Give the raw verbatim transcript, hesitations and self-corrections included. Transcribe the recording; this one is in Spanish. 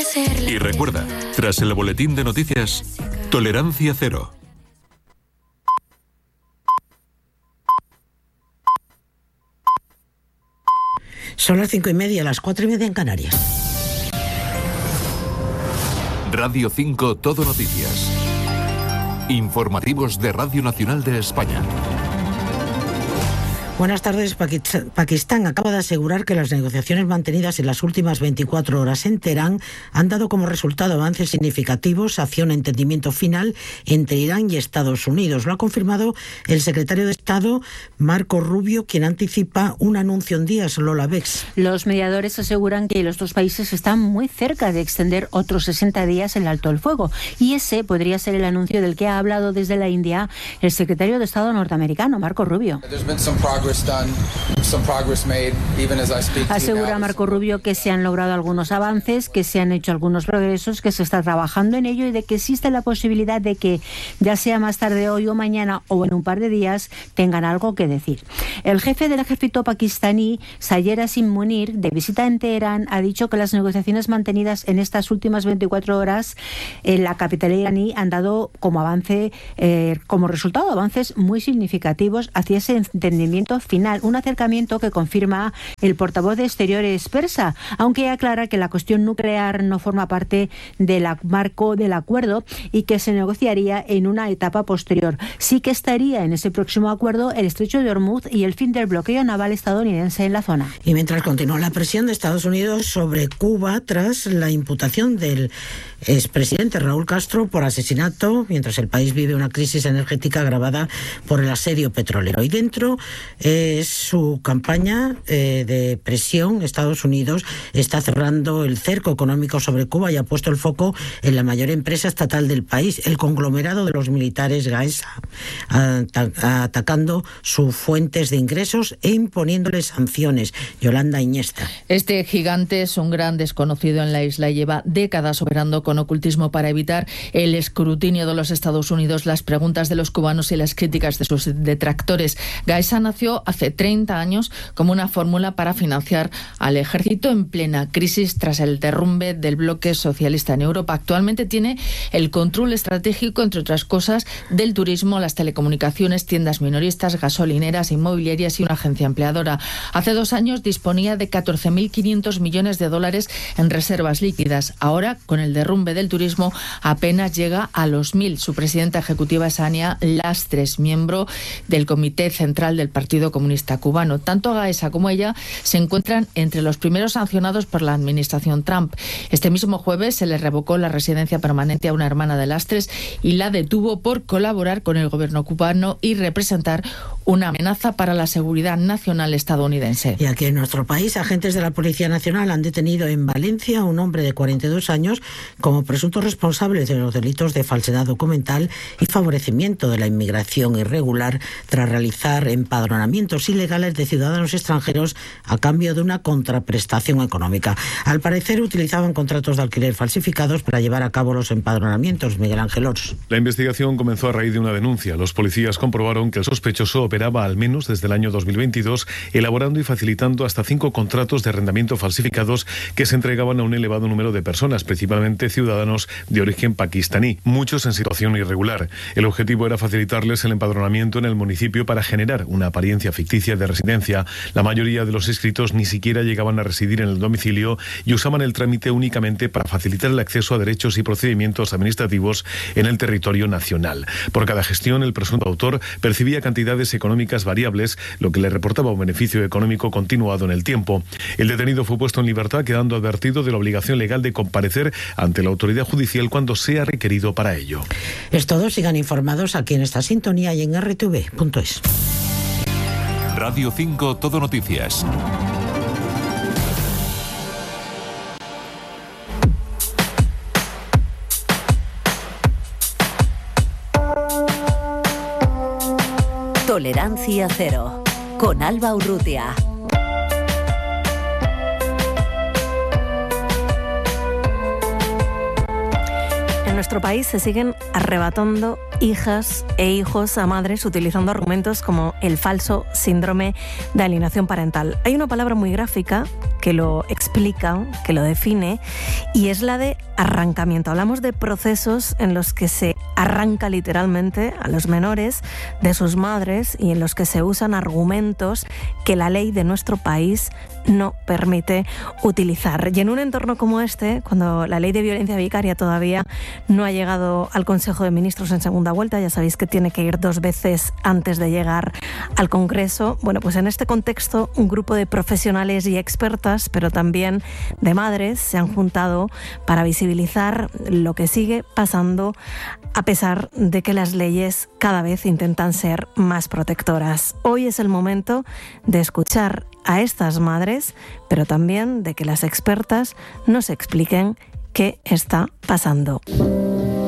ser. Y recuerda, tras el boletín de noticias, tolerancia cero. Son las cinco y media, las cuatro y media en Canarias. Radio cinco Todo Noticias. Informativos de Radio Nacional de España. Buenas tardes. Pakistán acaba de asegurar que las negociaciones mantenidas en las últimas veinticuatro horas en Teherán han dado como resultado avances significativos hacia un entendimiento final entre Irán y Estados Unidos. Lo ha confirmado el secretario de Estado, Marco Rubio, quien anticipa un anuncio en días. Lola Bex. Los mediadores aseguran que los dos países están muy cerca de extender otros sesenta días el alto el fuego. Y ese podría ser el anuncio del que ha hablado desde la India el secretario de Estado norteamericano, Marco Rubio. Asegura Marco Rubio que se han logrado algunos avances, que se han hecho algunos progresos, que se está trabajando en ello y de que existe la posibilidad de que, ya sea más tarde hoy o mañana o en un par de días, tengan algo que decir. El jefe del ejército pakistaní, Sayer Asim Munir, de visita en Teherán, ha dicho que las negociaciones mantenidas en estas últimas veinticuatro horas en la capital iraní han dado como avance, eh, como resultado avances muy significativos hacia ese entendimiento final, un acercamiento que confirma el portavoz de Exteriores persa, aunque aclara que la cuestión nuclear no forma parte del marco del acuerdo y que se negociaría en una etapa posterior. Sí que estaría en ese próximo acuerdo el estrecho de Hormuz y el fin del bloqueo naval estadounidense en la zona. Y mientras continúa la presión de Estados Unidos sobre Cuba tras la imputación del expresidente Raúl Castro por asesinato, mientras el país vive una crisis energética agravada por el asedio petrolero. Y dentro es eh, su campaña eh, de presión. Estados Unidos está cerrando el cerco económico sobre Cuba y ha puesto el foco en la mayor empresa estatal del país, el conglomerado de los militares Gaesa, atacando sus fuentes de ingresos e imponiéndoles sanciones. Yolanda Iniesta. Este gigante es un gran desconocido en la isla y lleva décadas operando con ocultismo para evitar el escrutinio de los Estados Unidos, las preguntas de los cubanos y las críticas de sus detractores. Gaesa nació hace treinta años como una fórmula para financiar al ejército en plena crisis tras el derrumbe del bloque socialista en Europa. Actualmente tiene el control estratégico, entre otras cosas, del turismo, las telecomunicaciones, tiendas minoristas, gasolineras, inmobiliarias y una agencia empleadora. Hace dos años disponía de catorce mil quinientos millones de dólares en reservas líquidas. Ahora, con el derrumbe del turismo, apenas llega a los mil. Su presidenta ejecutiva es Ania Lastres, miembro del Comité Central del Partido Comunista Cubano. Tanto Gaesa como ella se encuentran entre los primeros sancionados por la administración Trump. Este mismo jueves se le revocó la residencia permanente a una hermana de Lastres y la detuvo por colaborar con el gobierno cubano y representar una amenaza para la seguridad nacional estadounidense. Y aquí en nuestro país, agentes de la Policía Nacional han detenido en Valencia a un hombre de cuarenta y dos años como presunto responsable de los delitos de falsedad documental y favorecimiento de la inmigración irregular tras realizar empadronamientos ilegales de ciudadanos extranjeros a cambio de una contraprestación económica. Al parecer utilizaban contratos de alquiler falsificados para llevar a cabo los empadronamientos. Miguel Ángel Ors. La investigación comenzó a raíz de una denuncia. Los policías comprobaron que el sospechoso operaba al menos desde el año dos mil veintidós, elaborando y facilitando hasta cinco contratos de arrendamiento falsificados que se entregaban a un elevado número de personas, principalmente ciudadanos de origen pakistaní, muchos en situación irregular. El objetivo era facilitarles el empadronamiento en el municipio para generar una apariencia ficticia de residencia. La mayoría de los inscritos ni siquiera llegaban a residir en el domicilio y usaban el trámite únicamente para facilitar el acceso a derechos y procedimientos administrativos en el territorio nacional. Por cada gestión, el presunto autor percibía cantidades económicas variables, lo que le reportaba un beneficio económico continuado en el tiempo. El detenido fue puesto en libertad, quedando advertido de la obligación legal de comparecer ante la autoridad judicial cuando sea requerido para ello. Es todo. Sigan informados aquí en esta sintonía y en R T V punto es. Radio cinco Todo Noticias. Tolerancia cero, con Alba Urrutia. En nuestro país se siguen arrebatando hijas e hijos a madres utilizando argumentos como el falso síndrome de alienación parental. Hay una palabra muy gráfica que lo explica, que lo define, y es la de arrancamiento. Hablamos de procesos en los que se arranca literalmente a los menores de sus madres y en los que se usan argumentos que la ley de nuestro país no permite utilizar. Y en un entorno como este, cuando la ley de violencia vicaria todavía no ha llegado al Consejo de Ministros en segunda vuelta, ya sabéis que tiene que ir dos veces antes de llegar al Congreso, bueno, pues en este contexto un grupo de profesionales y expertas, pero también de madres, se han juntado para visibilizar lo que sigue pasando a pesar de que las leyes cada vez intentan ser más protectoras. Hoy es el momento de escuchar a estas madres, pero también de que las expertas nos expliquen qué está pasando.